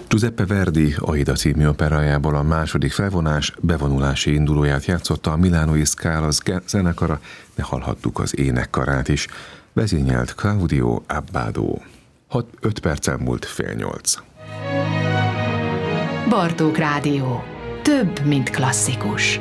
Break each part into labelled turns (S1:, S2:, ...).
S1: Giuseppe Verdi Aida című operájából a második felvonás bevonulási indulóját játszotta a Milánói Scala zenekara, de hallhattuk az énekkarát is. Vezényelt Claudio Abbado. 5 percen múlt 7:30.
S2: Bartók Rádió. Több, mint klasszikus.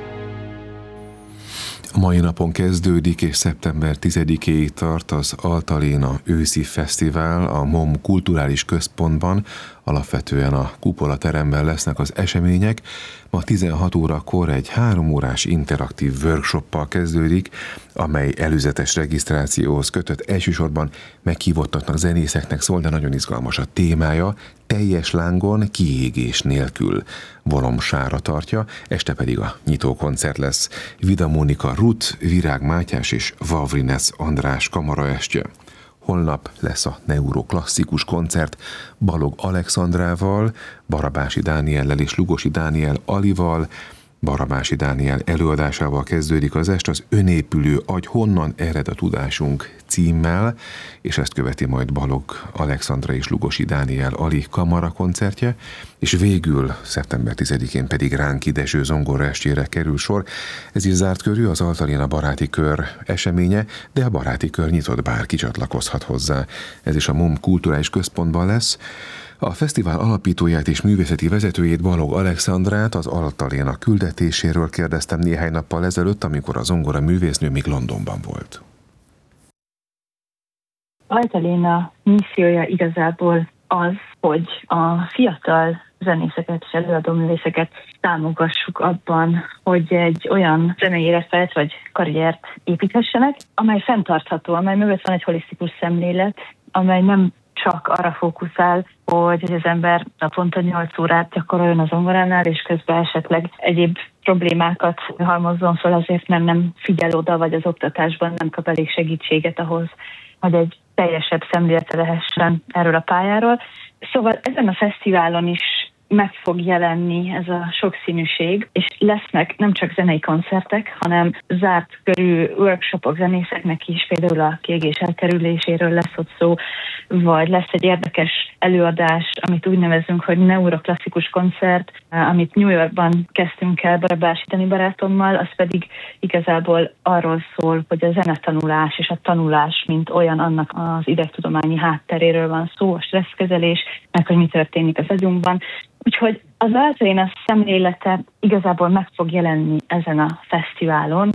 S1: A mai napon kezdődik és szeptember 10-éig tart az Altalena őszi fesztivál a MOM kulturális központban. Alapvetően a Kupola teremben lesznek az események. Ma 16 órakor egy 3 órás interaktív workshoppal kezdődik, amely előzetes regisztrációhoz kötött, elsősorban meghívottaknak, zenészeknek szól, de nagyon izgalmas a témája, teljes lángon, kiégés nélkül Volomsára tartja, este pedig a nyitókoncert lesz. Vida Mónika Ruth, Virág Mátyás és Vavrinec András kamaraestje. Holnap lesz a neuroklasszikus koncert Balog Alexandrával, Barabási Dániellel és Lugosi Dániel Alival. Barabási Dániel előadásával kezdődik az est, az Önépülő agy, honnan ered a tudásunk címmel, és ezt követi majd Balog Alexandra és Lugosi Dániel Ali kamara koncertje, és végül szeptember 10-én pedig Ránki Dezső zongoraestjére kerül sor. Ez is zárt körű, az Altalena baráti kör eseménye, de a baráti kör nyitott, bárki csatlakozhat hozzá. Ez is a MOM kulturális központban lesz. A fesztivál alapítóját és művészeti vezetőjét, Balog Alexandrát az Altalena küldetéséről kérdeztem néhány nappal ezelőtt, amikor a zongora művésznő még Londonban volt.
S3: Altalena missziója igazából az, hogy a fiatal zenészeket és előadóművészeket támogassuk abban, hogy egy olyan zenei életet vagy karriert építhessenek, amely fenntartható, amely mögött van egy holisztikus szemlélet, amely nem csak arra fókuszál, hogy az ember naponta 8 órát gyakoroljon a zongoránál, és közben esetleg egyéb problémákat halmozzon fel azért, mert nem figyel oda, vagy az oktatásban nem kap elég segítséget ahhoz, hogy egy teljesebb szemlélete lehessen erről a pályáról. Szóval ezen a fesztiválon is meg fog jelenni ez a sokszínűség, és lesznek nem csak zenei koncertek, hanem zárt körű workshopok zenészeknek is, például a kiégés elkerüléséről lesz ott szó, vagy lesz egy érdekes előadás, amit úgy nevezünk, hogy neuroklasszikus koncert, amit New Yorkban kezdtünk el Barabási Dani barátommal, az pedig igazából arról szól, hogy a zenetanulás és a tanulás, mint olyan, annak az idegtudományi hátteréről van szó, a stresszkezelés, meg hogy mi történik az agyunkban. Úgyhogy az Altalena szemlélete igazából meg fog jelenni ezen a fesztiválon,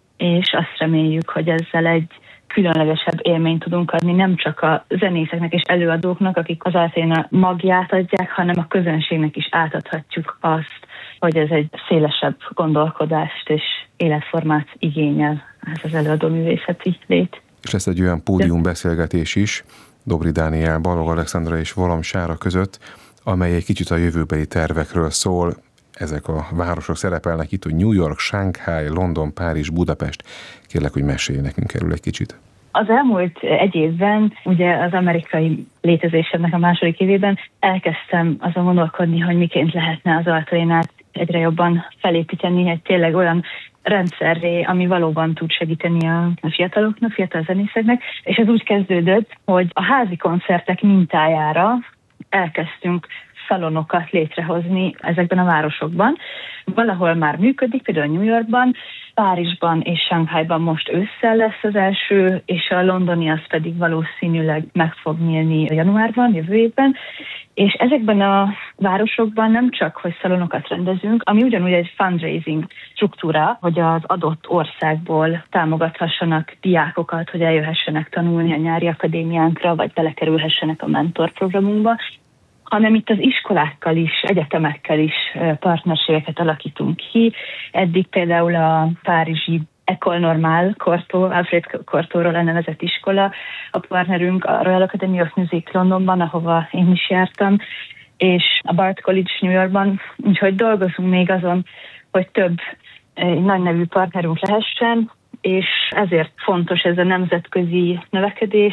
S3: és azt reméljük, hogy ezzel egy különlegesebb élményt tudunk adni nem csak a zenészeknek és előadóknak, akik az Altalena magját adják, hanem a közönségnek is átadhatjuk azt, hogy ez egy szélesebb gondolkodást és életformát igényel ez az előadóművészeti lét.
S1: És lesz egy olyan pódiumbeszélgetés is Dobri Dániel, Balog Alexandra és Volomsára között, amely egy kicsit a jövőbeli tervekről szól. Ezek a városok szerepelnek itt, hogy New York, Shanghai, London, Párizs, Budapest. Kérlek, hogy mesélj nekünk erről egy kicsit.
S3: Az elmúlt egy évben, ugye az amerikai létezésemnek a második évében elkezdtem azon gondolkodni, hogy miként lehetne az Altalenát egyre jobban felépíteni egy tényleg olyan rendszerré, ami valóban tud segíteni a fiataloknak, fiatal zenészeknek, és ez úgy kezdődött, hogy a házi koncertek mintájára elkezdtünk szalonokat létrehozni ezekben a városokban. Valahol már működik, például New Yorkban, Párizsban és Shanghaiban most ősszel lesz az első, és a londoni az pedig valószínűleg meg fog nyílni januárban, jövő évben. És ezekben a városokban nem csak, hogy szalonokat rendezünk, ami ugyanúgy egy fundraising struktúra, hogy az adott országból támogathassanak diákokat, hogy eljöhessenek tanulni a nyári akadémiánkra, vagy belekerülhessenek a mentorprogramunkba, hanem itt az iskolákkal is, egyetemekkel is partnerségeket alakítunk ki. Eddig például a párizsi École Normale Cortot, Alfred Cortotról elnevezett iskola, a partnerünk a Royal Academy of Music Londonban, ahova én is jártam, és a Bard College New Yorkban, úgyhogy dolgozunk még azon, hogy több nagy nevű partnerünk lehessen, és ezért fontos ez a nemzetközi növekedés,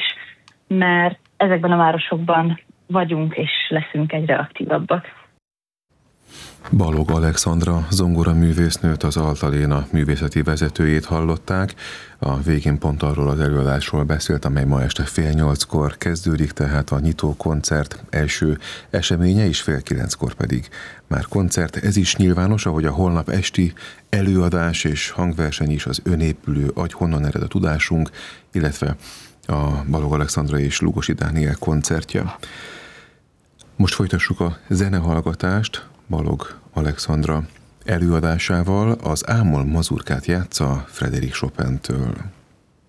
S3: mert ezekben a városokban vagyunk és leszünk egyre aktívabbak.
S1: Balogh Alexandra zongoraművésznőt, az Altaléna művészeti vezetőjét hallották. A végén pont arról az előadásról beszélt, amely ma este 7:30-kor kezdődik, tehát a nyitó koncert első eseménye, és 8:30-kor pedig már koncert. Ez is nyilvános, ahogy a holnap esti előadás és hangverseny is, az önépülő agy, honnan ered a tudásunk, illetve a Balogh Alexandra és Lugosi Dániel koncertje. Most folytassuk a zenehallgatást Balogh Alexandra előadásával, az Ámol mazurkát játsza Frédéric Chopintől.